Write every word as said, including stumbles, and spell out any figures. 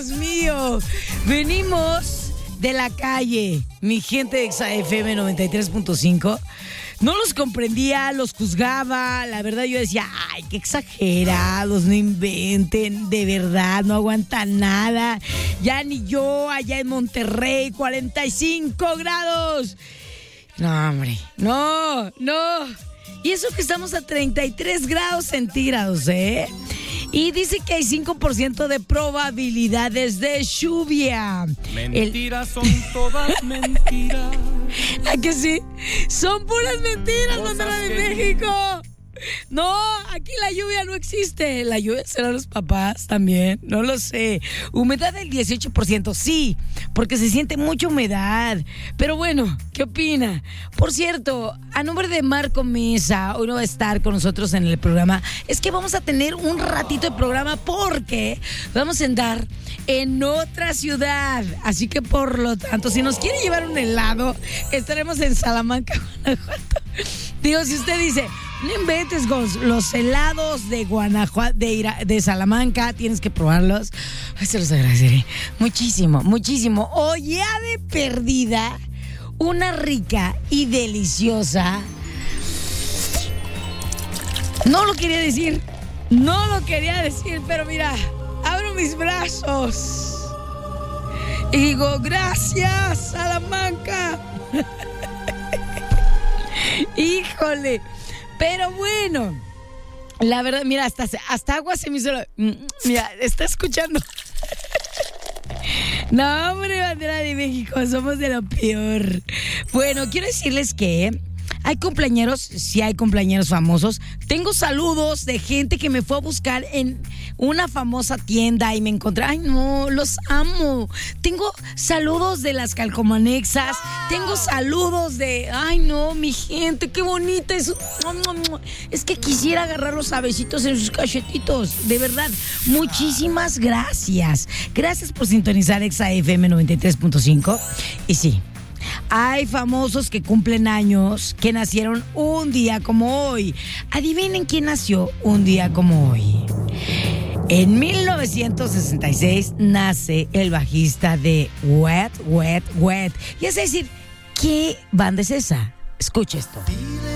Dios mío. Venimos de la calle, mi gente de Exa F M noventa y tres punto cinco. No los comprendía, los juzgaba. La verdad yo decía, ay, qué exagerados, no inventen, de verdad, no aguantan nada. Ya ni yo, allá en Monterrey, cuarenta y cinco grados. No, hombre, no, no. Y eso que estamos a treinta y tres grados centígrados, ¿eh? Y dice que hay cinco por ciento de probabilidades de lluvia. Mentiras El... son todas mentiras. ¿A que sí? Son puras mentiras, bandera de México. No, aquí la lluvia no existe. La lluvia serán los papás también, no lo sé. Humedad del dieciocho por ciento, sí, porque se siente mucha humedad. Pero bueno, ¿qué opina? Por cierto, a nombre de Marco Mesa, hoy no va a estar con nosotros en el programa. Es que vamos a tener un ratito de programa porque vamos a andar en otra ciudad. Así que por lo tanto, si nos quiere llevar un helado, estaremos en Salamanca, Guanajuato. Digo, si usted dice, no inventes, Gonz, los helados de Guanajuato, de, Ira, de Salamanca, tienes que probarlos. Ay, se los agradeceré muchísimo, muchísimo. O ya de perdida, una rica y deliciosa. No lo quería decir, no lo quería decir, pero mira, abro mis brazos y digo, gracias, Salamanca. Híjole. Pero bueno, la verdad, mira, hasta, hasta agua se me hizo. La, mira, está escuchando. No, hombre, bandera de México, somos de lo peor. Bueno, quiero decirles que hay cumpleañeros, sí hay cumpleañeros famosos. Tengo saludos de gente que me fue a buscar en una famosa tienda y me encontré. Ay, no, los amo. Tengo saludos de las calcomanexas. Tengo saludos de. Ay, no, mi gente, qué bonita es. Es que quisiera agarrar los abecitos en sus cachetitos. De verdad, muchísimas gracias. Gracias por sintonizar Exa F M noventa y tres punto cinco. Y sí, hay famosos que cumplen años, que nacieron un día como hoy. Adivinen quién nació un día como hoy. En mil novecientos sesenta y seis nace el bajista de Wet, Wet, Wet. Y es decir, ¿qué banda es esa? Escucha esto.